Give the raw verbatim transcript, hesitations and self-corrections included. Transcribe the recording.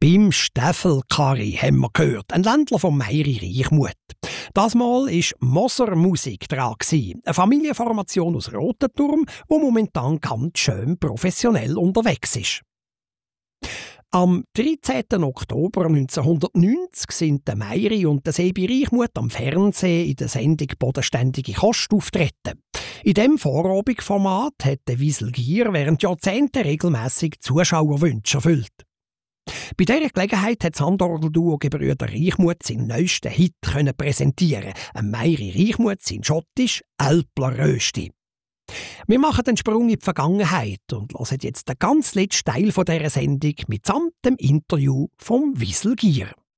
Beim Steffelkarri haben wir gehört, ein Ländler von Meiri Reichmuth. Das Mal war Moser Musik dran, eine Familienformation aus Rotenturm, die momentan ganz schön professionell unterwegs ist. Am dreizehnten Oktober neunzehnhundertneunzig sind der Meiri und der Sebi Reichmuth am Fernsehen in der Sendung «Bodenständige Kost» auftreten. In diesem Vorabendformat hat der Wiesel Gier während Jahrzehnten regelmässig Zuschauerwünsche erfüllt. Bei dieser Gelegenheit hat das Handorgelduo Gebrüder Reichmuth seinen neuesten Hit können präsentieren, ein Meiri Reichmuth sein schottisch «Älpler Rösti». Wir machen den Sprung in die Vergangenheit und hören jetzt den ganz letzten Teil dieser Sendung mitsamt dem Interview vom Wiesel Gier.